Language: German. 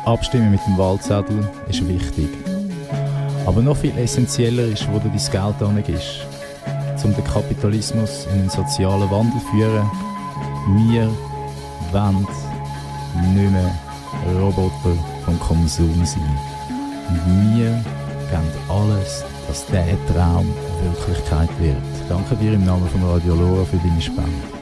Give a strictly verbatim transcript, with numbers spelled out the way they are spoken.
Abstimmen mit dem Wahlzettel ist wichtig. Aber noch viel essentieller ist, wo du dein Geld hingibst. Um den Kapitalismus in einen sozialen Wandel zu führen. Wir wollen nicht mehr Roboter vom Konsum sein. Und wir geben alles, dass dieser Traum Wirklichkeit wird. Danke dir im Namen von Radio Lora für deine Spende.